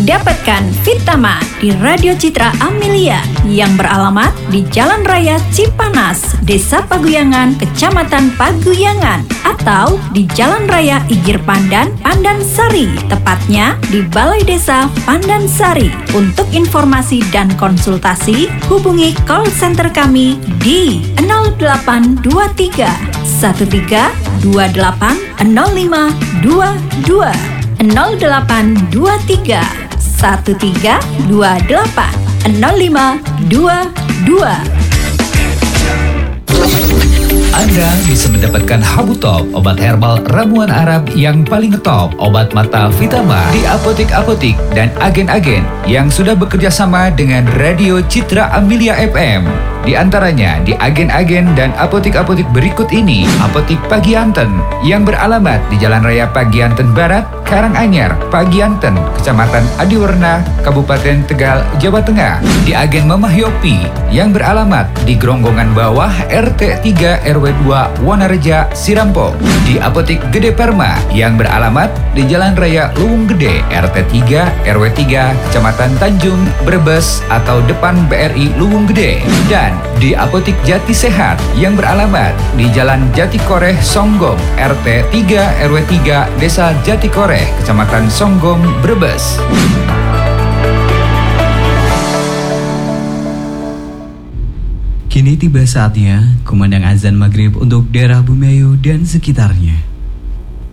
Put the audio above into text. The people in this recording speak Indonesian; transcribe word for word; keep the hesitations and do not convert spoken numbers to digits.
Dapatkan Vitamin di Radio Citra Amelia yang beralamat di Jalan Raya Cipanas, Desa Paguyangan, Kecamatan Paguyangan, atau di Jalan Raya Igir Pandan, Pandansari, tepatnya di Balai Desa Pandansari. Untuk informasi dan konsultasi, hubungi call center kami di nol delapan dua tiga satu tiga dua delapan nol lima dua dua nol delapan dua tiga satu tiga dua delapan nol lima dua dua. Anda bisa mendapatkan Habu Top, obat herbal ramuan Arab yang paling top, obat mata Vitamin di apotek-apotek dan agen-agen yang sudah bekerja sama dengan Radio Citra Amelia F M. Di antaranya di agen-agen dan apotek-apotek berikut ini: Apotek Pagianten yang beralamat di Jalan Raya Pagianten Barat, Karanganyar, Pagianten, Kecamatan Adiwarna, Kabupaten Tegal, Jawa Tengah. Di agen Mamah Yopi yang beralamat di Gronggongan Bawah, R T tiga R W dua, Wonoreja, Sirampok. Di Apotek Gede Perma yang beralamat di Jalan Raya Luwung Gede, R T tiga R W tiga, Kecamatan Tanjung, Brebes atau depan B R I Luwung Gede. Dan di Apotek Jati Sehat yang beralamat di Jalan Jati Koreh, Songgong, R T tiga R W tiga, Desa Jati Koreh, Kecamatan Songgong, Brebes. Kini tiba saatnya kumandang azan maghrib untuk daerah Bumayu dan sekitarnya.